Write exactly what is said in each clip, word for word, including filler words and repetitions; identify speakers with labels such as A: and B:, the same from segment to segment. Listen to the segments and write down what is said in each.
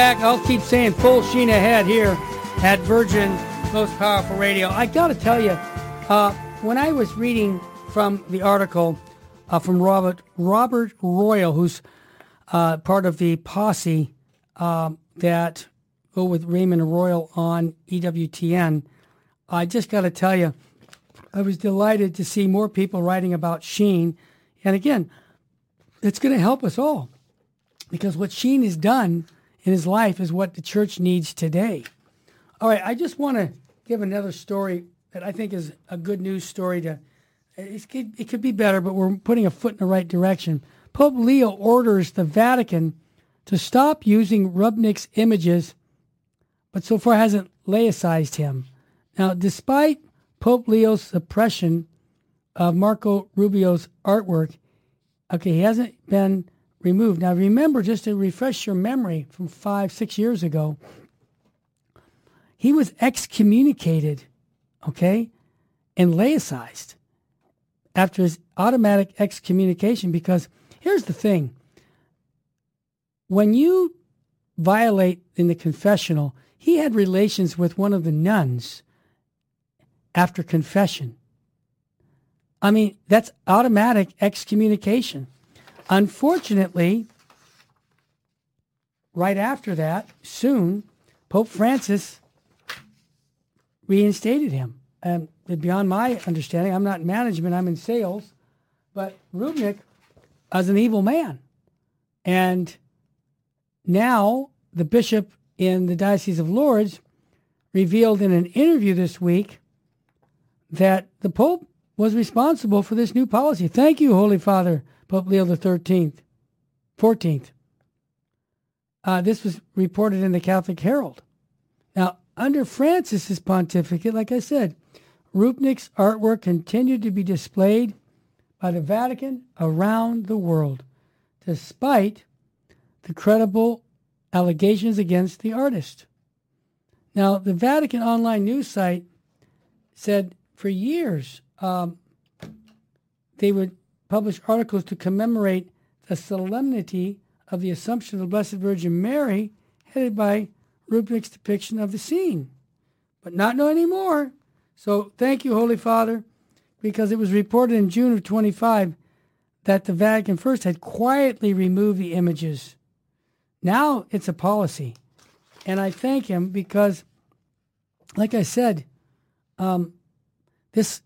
A: I'll keep saying full sheen ahead here at Virgin Most Powerful Radio. I got to tell you, uh, when I was reading from the article uh, from Robert Robert Royal, who's uh, part of the posse um, that go with Raymond Royal on E W T N, I just got to tell you, I was delighted to see more people writing about Sheen. And again, it's going to help us all, because what Sheen has done in his life is what the church needs today. All right, I just want to give another story that I think is a good news story. To it could, it could be better, but we're putting a foot in the right direction. Pope Leo orders the Vatican to stop using Rubnik's images, but so far hasn't laicized him. Now, despite Pope Leo's suppression of Marco Rubio's artwork, okay, he hasn't been removed. Now, remember, just to refresh your memory from five, six years ago, he was excommunicated, okay, and laicized after his automatic excommunication, because here's the thing. When you violate in the confessional, he had relations with one of the nuns after confession. I mean, that's automatic excommunication. Unfortunately, right after that, soon, Pope Francis reinstated him. And beyond my understanding, I'm not in management, I'm in sales, but Rubnik is an evil man. And now the bishop in the Diocese of Lourdes revealed in an interview this week that the Pope was responsible for this new policy. Thank you, Holy Father, Pope Leo the thirteenth, fourteenth. Uh, this was reported in the Catholic Herald. Now, under Francis's pontificate, like I said, Rubnik's artwork continued to be displayed by the Vatican around the world, despite the credible allegations against the artist. Now, the Vatican online news site said for years um, they would publish articles to commemorate the solemnity of the Assumption of the Blessed Virgin Mary, headed by Rubnik's depiction of the scene. But not no anymore. So thank you, Holy Father, because it was reported in June of twenty-five that the Vatican first had quietly removed the images. Now it's a policy. And I thank him because, like I said, um, this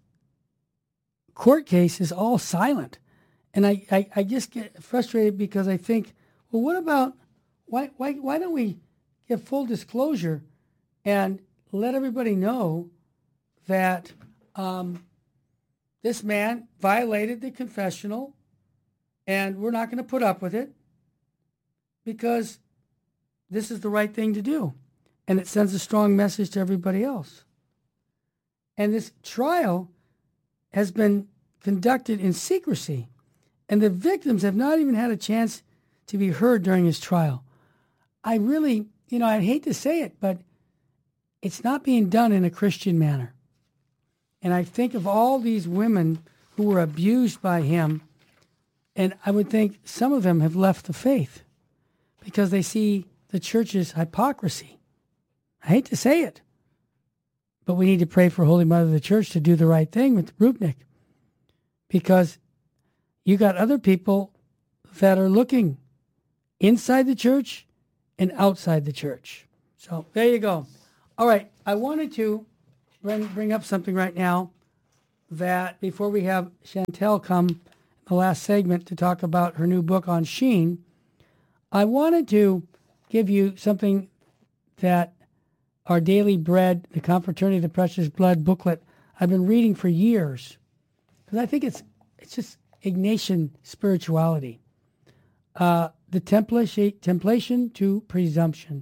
A: court case is all silent. And I, I, I just get frustrated because I think, well, what about, why, why, why don't we give full disclosure and let everybody know that um, this man violated the confessional and we're not going to put up with it because this is the right thing to do. And it sends a strong message to everybody else. And this trial has been conducted in secrecy, and the victims have not even had a chance to be heard during his trial. I really, you know, I hate to say it, but it's not being done in a Christian manner. And I think of all these women who were abused by him, and I would think some of them have left the faith because they see the church's hypocrisy. I hate to say it, but we need to pray for Holy Mother of the Church to do the right thing with Rubnik, because you got other people that are looking inside the church and outside the church. So there you go. All right, I wanted to bring, bring up something right now that before we have Chantel come in the last segment to talk about her new book on Sheen, I wanted to give you something that our Daily Bread, the Confraternity of the Precious Blood booklet, I've been reading for years because I think it's it's just Ignatian spirituality. Uh, the temptation, temptation to presumption.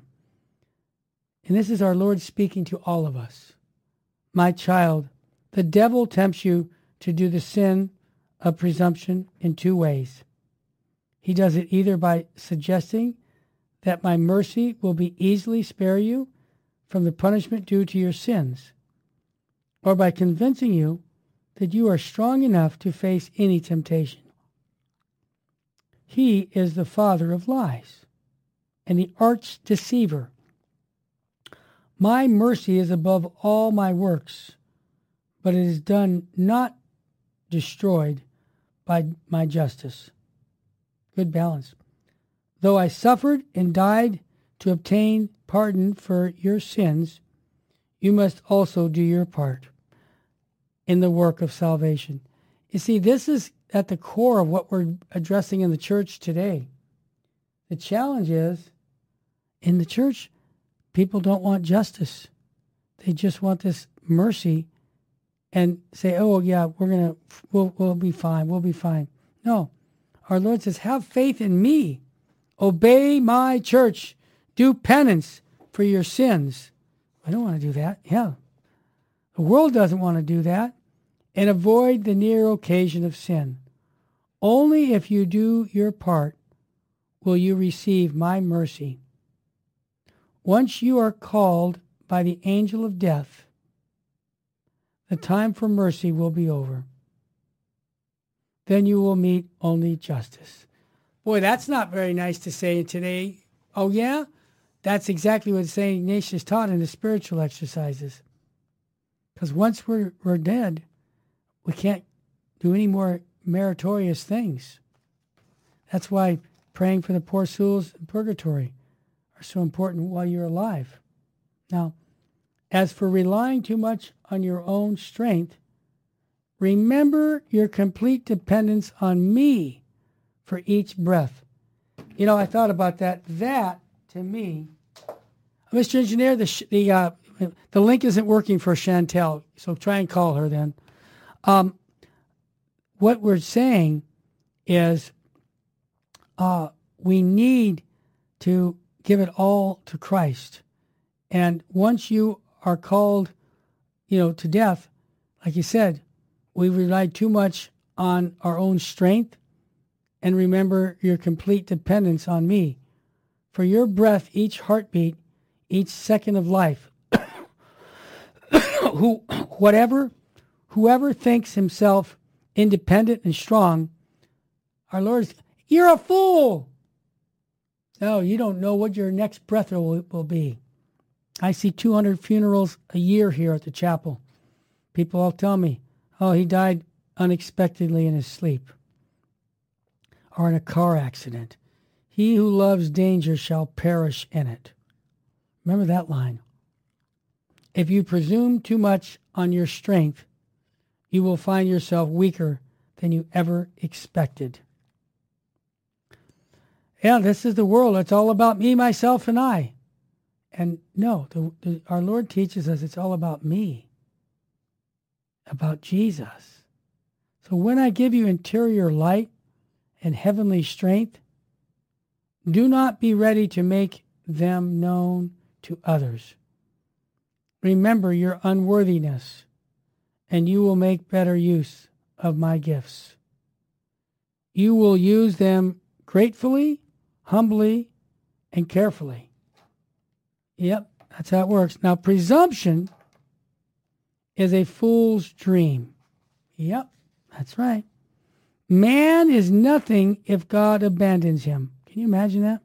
A: And this is our Lord speaking to all of us. My child, the devil tempts you to do the sin of presumption in two ways. He does it either by suggesting that my mercy will be easily spare you from the punishment due to your sins, or by convincing you that you are strong enough to face any temptation. He is the father of lies. and the arch deceiver. My mercy is above all my works, but it is done not destroyed by my justice. Good balance. Though I suffered and died to obtain pardon for your sins, you must also do your part in the work of salvation. You see, this is at the core of what we're addressing in the church today. The challenge is, in the church, people don't want justice. They just want this mercy and say, oh, yeah, we're going to, we'll, we'll be fine, we'll be fine. No. Our Lord says, have faith in me. Obey my church. Do penance for your sins. I don't want to do that. Yeah. The world doesn't want to do that. And avoid the near occasion of sin. Only if you do your part will you receive my mercy. Once you are called by the angel of death, the time for mercy will be over. Then you will meet only justice. Boy, that's not very nice to say today. Oh, yeah? That's exactly what Saint Ignatius taught in the spiritual exercises. Because once we're, we're dead, we can't do any more meritorious things. That's why praying for the poor souls in purgatory are so important while you're alive. Now, as for relying too much on your own strength, remember your complete dependence on me for each breath. You know, I thought about that. That, to me, Mister Engineer, the the uh, the link isn't working for Chantel, so try and call her then. Um, what we're saying is uh, we need to give it all to Christ. And once you are called, you know, to death, like you said, we rely too much on our own strength, and remember your complete dependence on me. For your breath, each heartbeat, each second of life, who, whatever, whoever thinks himself independent and strong, our Lord is, you're a fool. No, you don't know what your next breath will, will be. I see two hundred funerals a year here at the chapel. People all tell me, oh, he died unexpectedly in his sleep or in a car accident. He who loves danger shall perish in it. Remember that line. If you presume too much on your strength, you will find yourself weaker than you ever expected. Yeah, this is the world. It's all about me, myself, and I. And no, the, the, our Lord teaches us it's all about me, about Jesus. So when I give you interior light and heavenly strength, do not be ready to make them known to others. Remember your unworthiness, and you will make better use of my gifts. You will use them gratefully, humbly, and carefully. Yep, that's how it works. Now, presumption is a fool's dream. Yep, that's right. Man is nothing if God abandons him. Can you imagine that?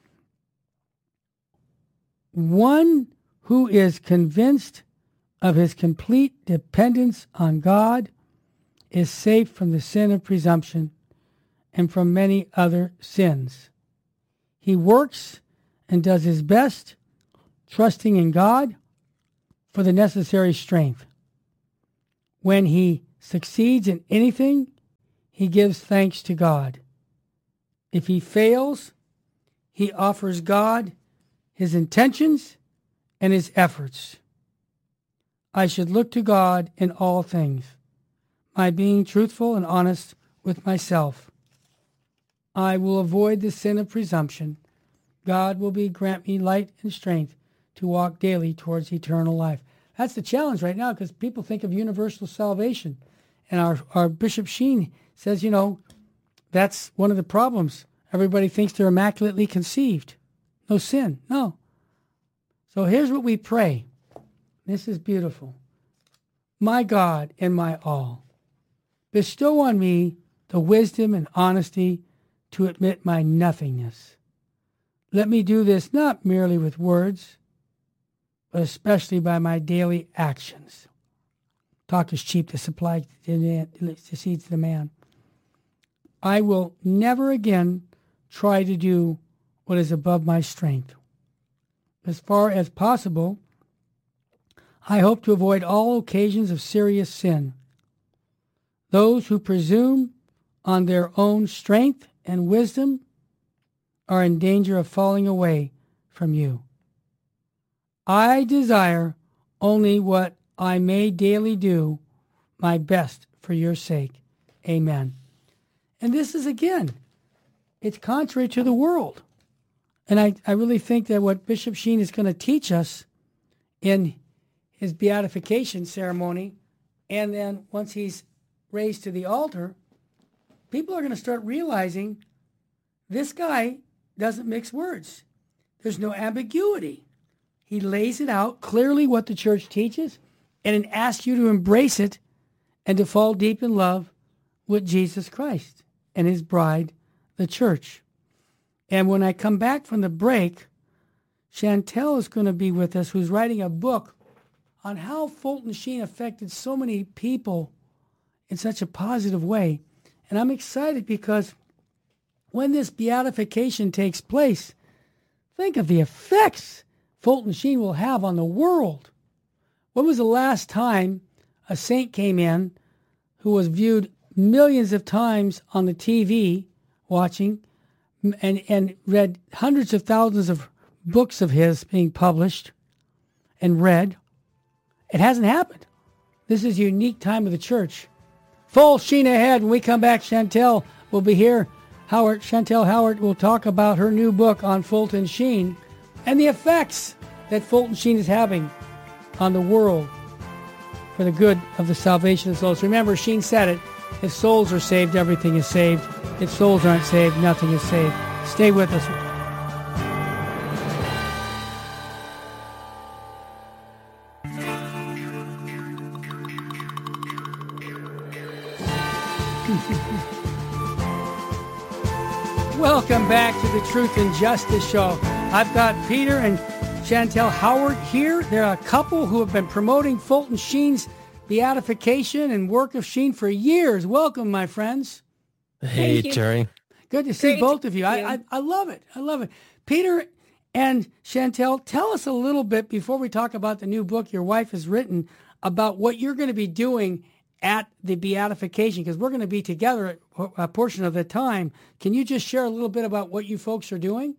A: One who is convinced of his complete dependence on God is safe from the sin of presumption and from many other sins. He works and does his best, trusting in God for the necessary strength. When he succeeds in anything, he gives thanks to God. If he fails, he offers God his intentions and his efforts. I should look to God in all things, by being truthful and honest with myself. I will avoid the sin of presumption. God will be grant me light and strength to walk daily towards eternal life. That's the challenge right now, because people think of universal salvation. And our, our Bishop Sheen says, you know, that's one of the problems. Everybody thinks they're immaculately conceived. No sin. No. So here's what we pray. This is beautiful. My God and my all, bestow on me the wisdom and honesty to admit my nothingness. let me do this not merely with words, but especially by my daily actions. Talk is cheap to supply to seed to the man. I will never again try to do what is above my strength. As far as possible, I hope to avoid all occasions of serious sin. Those who presume on their own strength and wisdom are in danger of falling away from you. I desire only what I may daily do my best for your sake. Amen. And this is, again, it's contrary to the world. And I, I really think that what Bishop Sheen is going to teach us in his beatification ceremony, and then once he's raised to the altar, people are going to start realizing this guy doesn't mix words. There's no ambiguity. He lays it out clearly what the church teaches, and then asks you to embrace it and to fall deep in love with Jesus Christ and his bride, the church. And when I come back from the break, Chantel is going to be with us, who's writing a book on how Fulton Sheen affected so many people in such a positive way. And I'm excited because when this beatification takes place, think of the effects Fulton Sheen will have on the world. When was the last time a saint came in who was viewed millions of times on the T V watching and, and read hundreds of thousands of books of his being published and read? It hasn't happened. This is a unique time of the church. Full Sheen ahead. When we come back, Chantel will be here. Howard, Chantel Howard will talk about her new book on Fulton Sheen and the effects that Fulton Sheen is having on the world for the good of the salvation of souls. Remember, Sheen said it, if souls are saved, everything is saved. If souls aren't saved, nothing is saved. Stay with us. Welcome back to the Truth and Justice Show. I've got Peter and Chantel Howard here. They're a couple who have been promoting Fulton Sheen's beatification and work of Sheen for years. Welcome, my friends.
B: Hey, Terry.
A: Good to see
C: Great
A: both
C: to
A: of you. I, I I love it. I love it. Peter and Chantel, tell us a little bit before we talk about the new book your wife has written about what you're going to be doing at the beatification, because we're going to be together a portion of the time. Can you just share a little bit about what you folks are doing?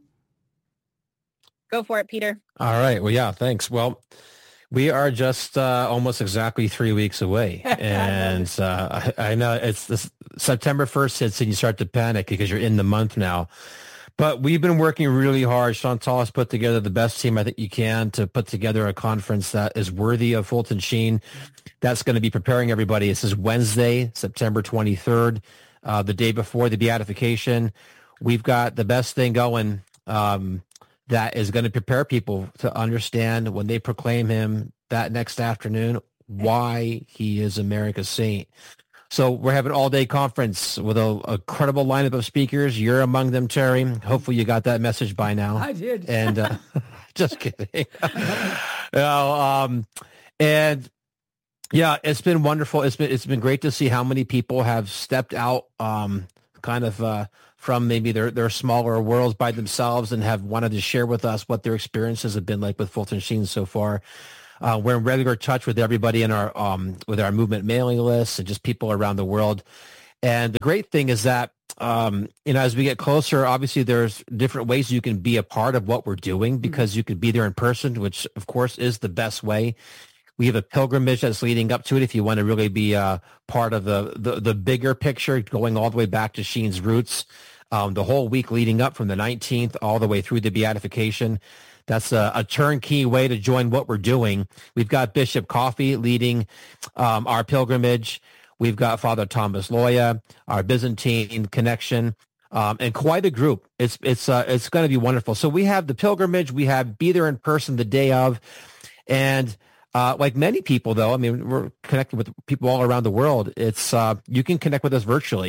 C: Go for it, Peter.
B: All right. Well, yeah, thanks. Well, we are just uh, almost exactly three weeks away. And uh, I, I know it's this, September first hits and you start to panic because you're in the month now. But we've been working really hard. Chantal has put together the best team I think you can to put together a conference that is worthy of Fulton Sheen. That's going to be preparing everybody. This is Wednesday, September twenty-third, uh, the day before the beatification. We've got the best thing going um, that is going to prepare people to understand when they proclaim him that next afternoon why he is America's saint. So we're having an all-day conference with a, a credible lineup of speakers. You're among them, Terry. Hopefully you got that message by now.
A: I did.
B: And uh, just kidding. no, um, and yeah, it's been wonderful. It's been it's been great to see how many people have stepped out, um, kind of uh, from maybe their their smaller worlds by themselves and have wanted to share with us what their experiences have been like with Fulton Sheen so far. Uh, we're in regular touch with everybody in our um, with our movement mailing lists and just people around the world. And the great thing is that um, you know, as we get closer, obviously there's different ways you can be a part of what we're doing because you could be there in person, which of course is the best way. We have a pilgrimage that's leading up to it if you want to really be uh, part of the, the the bigger picture, going all the way back to Sheen's roots, um, the whole week leading up from the nineteenth all the way through the beatification. That's a, a turnkey way to join what we're doing. We've got Bishop Coffey leading um, our pilgrimage. We've got Father Thomas Loya, our Byzantine connection, um, and quite a group. It's it's uh, it's going to be wonderful. So we have the pilgrimage. We have be there in person the day of, and uh, like many people, though, I mean, we're connected with people all around the world. It's uh, you can connect with us virtually.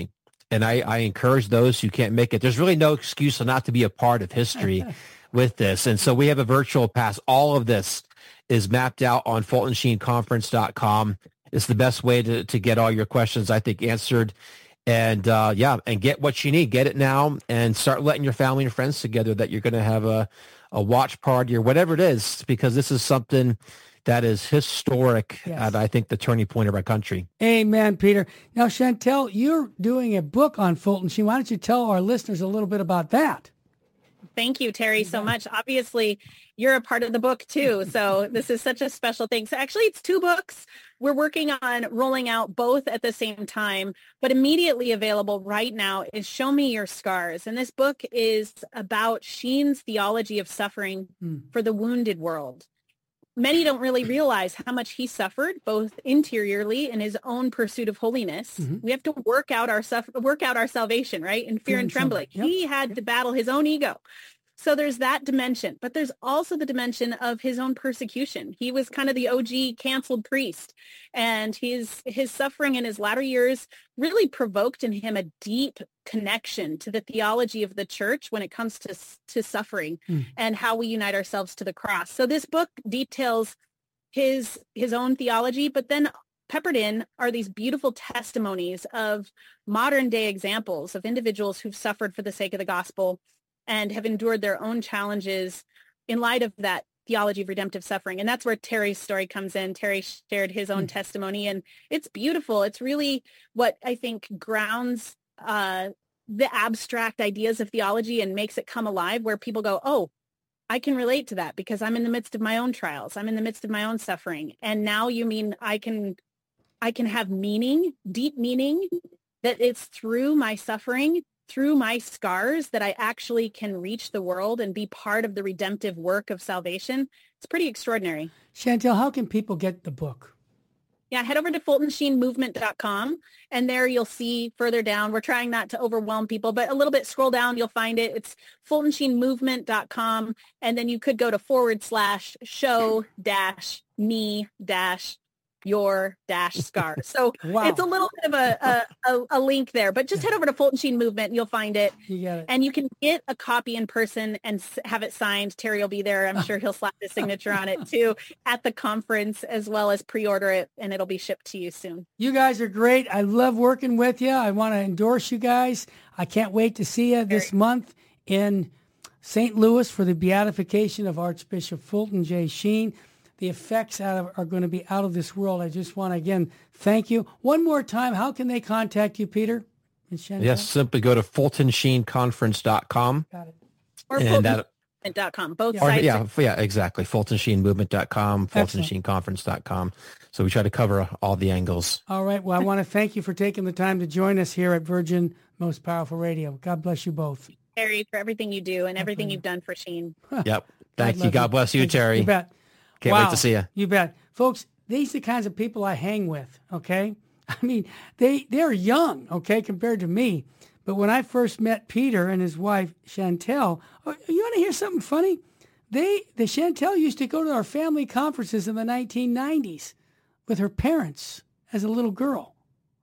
B: And I, I encourage those who can't make it. There's really no excuse not to be a part of history with this. And so we have a virtual pass. All of this is mapped out on fulton sheen conference dot com. It's the best way to, to get all your questions, I think, answered. And uh, yeah, and get what you need. Get it now and start letting your family and friends together that you're going to have a, a watch party or whatever it is, because this is something that is historic
A: Yes.
B: at, I think, the turning point of our country.
A: Amen, Peter. Now, Chantel, you're doing a book on Fulton Sheen. Why don't you tell our listeners a little bit about that?
C: Thank you, Terry, so much. Obviously, you're a part of the book too. So this is such a special thing. So actually, it's two books. We're working on rolling out both at the same time, but immediately available right now is Show Me Your Scars. And this book is about Sheen's theology of suffering
A: Hmm.
C: for the wounded world. Many don't really realize how much he suffered, both interiorly in his own pursuit of holiness.
A: Mhm.
C: We have to work out our suffer- work out our salvation, right? In fear
A: Fear
C: and
A: and trembling.
C: trembling.
A: Yep.
C: He had to battle his own ego. So there's that dimension, but there's also the dimension of his own persecution. He was kind of the O G canceled priest, and his his suffering in his latter years really provoked in him a deep connection to the theology of the church when it comes to to suffering
A: Mm.
C: and how we unite ourselves to the cross. So this book details his his own theology, but then peppered in are these beautiful testimonies of modern day examples of individuals who've suffered for the sake of the gospel and have endured their own challenges in light of that theology of redemptive suffering. And that's where Terry's story comes in. Terry shared his own
A: Mm.
C: testimony, and it's beautiful. It's really what I think grounds uh, the abstract ideas of theology and makes it come alive, where people go, oh, I can relate to that because I'm in the midst of my own trials. I'm in the midst of my own suffering. And now you mean I can, I can have meaning, deep meaning, that it's through my suffering, through my scars, that I actually can reach the world and be part of the redemptive work of salvation. It's pretty extraordinary.
A: Chantel, how can people get the book?
C: Yeah, head over to fulton sheen movement dot com, and there you'll see further down. We're trying not to overwhelm people, but a little bit scroll down, you'll find it. It's fulton sheen movement dot com, and then you could go to forward slash show dash me dash your dash scars. So
A: Wow.
C: it's a little bit of a, a, a, a link there, but just head over to Fulton Sheen Movement and you'll find it.
A: You got it.
C: And you can get a copy in person and s- have it signed. Terry will be there. I'm sure he'll slap his signature on it too at the conference, as well as pre-order it, and it'll be shipped to you soon.
A: You guys are great. I love working with you. I want to endorse you guys. I can't wait to see you this month in Saint Louis for the beatification of Archbishop Fulton J. Sheen. The effects out of, are going to be out of this world. I just want to, again, thank you. One more time, how can they contact you, Peter and Chantel?
B: Yes, simply go to fulton sheen conference dot com.
A: Got it.
C: Or
B: And
C: fulton
B: that,
C: movement dot com. Both
A: Yeah.
B: or,
C: sites.
B: yeah, yeah, exactly. fulton sheen movement dot com, fulton
A: Excellent.
B: sheen conference dot com. So we try to cover all the angles.
A: All right. Well, I want to thank you for taking the time to join us here at Virgin Most Powerful Radio. God bless you both.
C: Terry, for everything you do and everything
A: pleasure.
C: you've done for Sheen.
B: Yep. Thank you.
A: love
B: God bless you,
A: Thank
B: Terry.
A: You bet.
B: Can't
A: Wow.
B: wait to see you.
A: You bet. Folks, these are the kinds of people I hang with, okay? I mean, they, they're young, okay, compared to me. But when I first met Peter and his wife, Chantel, oh, you want to hear something funny? They, the Chantel used to go to our family conferences in the nineteen nineties with her parents as a little girl.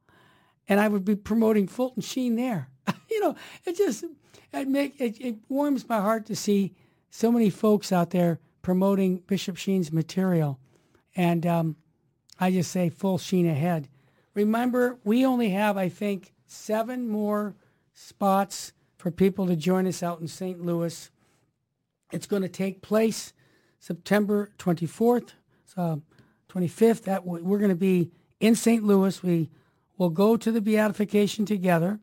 A: And I would be promoting Fulton Sheen there. You know, it just, it, make, it, it warms my heart to see so many folks out there promoting Bishop Sheen's material. And um, I just say full Sheen ahead. Remember, we only have, I think, seven more spots for people to join us out in Saint Louis. It's going to take place September twenty-fourth, so twenty-fifth. That we're going to be in Saint Louis. We will go to the beatification together.